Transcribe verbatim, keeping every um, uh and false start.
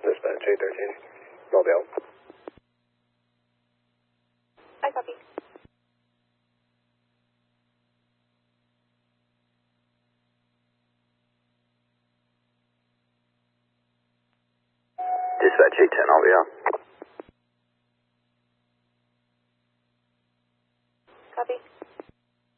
Dispatch eight thirteen. Mobile. I copy. Dispatch eight ten, I'll be out. Copy.